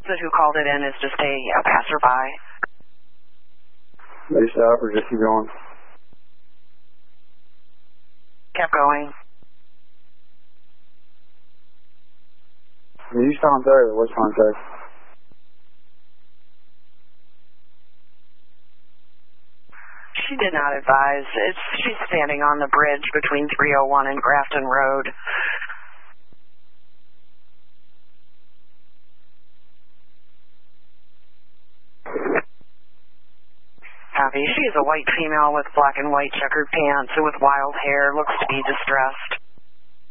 Who called it in is just a passerby. Did you stop or just keep going? Kept going. Did you contact or what's contact? She did not advise. She's standing on the bridge between 301 and Grafton Road. Copy. She is a white female with black and white checkered pants and with wild hair. Looks to be distressed.